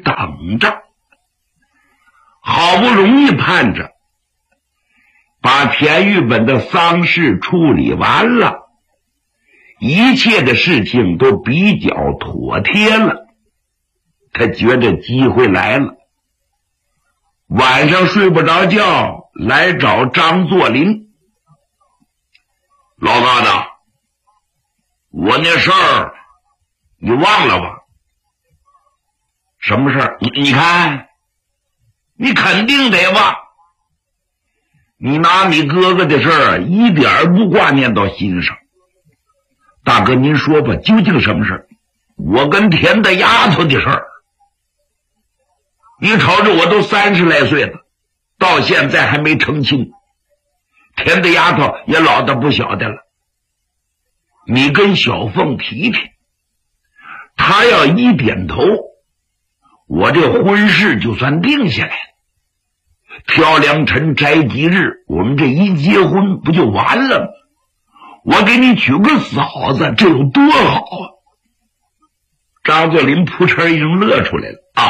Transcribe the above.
等着。好不容易盼着把田玉本的丧事处理完了，一切的事情都比较妥帖了，他觉得机会来了。晚上睡不着觉，来找张作霖。老疙瘩，我那事儿你忘了吧？什么事儿？你看，你肯定得忘。你拿你哥哥的事儿一点不挂念到心上。大哥您说吧，究竟什么事儿？我跟田大丫头的事儿。你瞅着我都30来岁了，到现在还没成亲，田大丫头也老得不小的了。你跟小凤提提，她要一点头，我这婚事就算定下来了。挑良辰摘吉日，我们这一结婚不就完了吗？我给你娶个嫂子，这有多好啊！张作霖扑哧一声乐出来了。